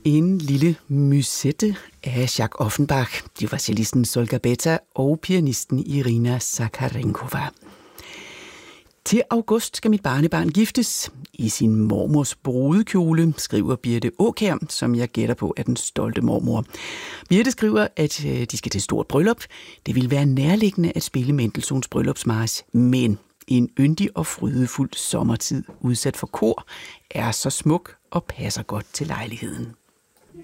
En lille musette af Jacques Offenbach. Det var cellisten Solga Beta og pianisten Irina Zakharenkova. Til august skal mit barnebarn giftes i sin mormors brudekjole, skriver Birte Aakjær, som jeg gætter på er den stolte mormor. Birte skriver, at de skal til stort bryllup. Det vil være nærliggende at spille Mendelssohns bryllupsmarch, men en yndig og frydefuld sommertid udsat for kor er så smuk og passer godt til lejligheden.